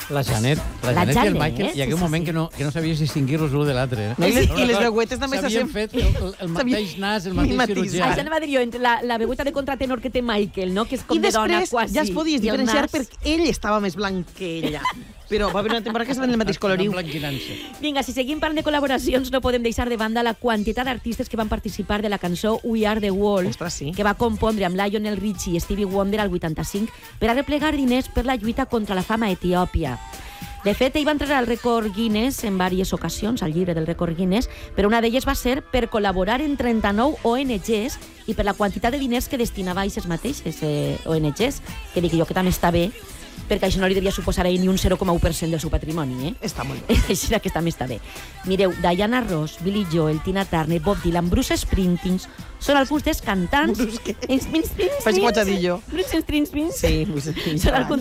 La Janet i el Michael, hi ha un moment que no sabies distingir-los l'un de l'altre. I les veuetes també s'havien fet el mateix nas, el mateix cirurgià. Això anava a dir jo, entre la veueta de contratenor que té Michael, no? Que és com de dona quasi. I després ja es podies diferenciar perquè ell estava més blanc que ella. Però va haver una temporada que estaven el mateix coloriu. Vinga, si seguim parlant de col·laboracions, no podem deixar de banda la quantitat d'artistes que van participar de la cançó We Are The Wall, que va compondre amb Lionel Richie i Stevie Wonder al 85 per a replegar diners per la lluita contra la fam a Etiòpia. De fet, ell va entrar al rècord Guinness en diverses ocasions, al llibre del rècord Guinness, però una d'elles va ser per col·laborar en 39 ONGs i per la quantitat de diners que destinava a aquestes mateixes ONGs, que dic jo que també està bé, perquè això no li devia suposar a ell ni un 0,1% del seu patrimoni. Està molt bé. Això que també està bé. Mireu, Diana Ross, Billy Joel, Tina Turner, Bob Dylan, Bruce Springsteen són alguns dels cantants... Bruce què? Faig guatjadillo. Bruce Springsteen. Sí, Bruce Springsteen. Són alguns